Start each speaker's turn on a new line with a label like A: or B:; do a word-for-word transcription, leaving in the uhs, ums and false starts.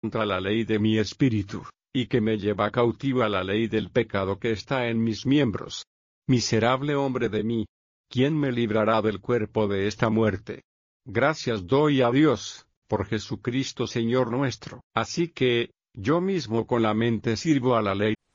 A: contra la ley de mi espíritu, y que me lleva cautiva la ley del pecado que está en mis miembros. Miserable hombre de mí, ¿quién me librará del cuerpo de esta muerte? Gracias doy a Dios, por Jesucristo Señor nuestro. Así que, yo mismo con la mente sirvo a la ley,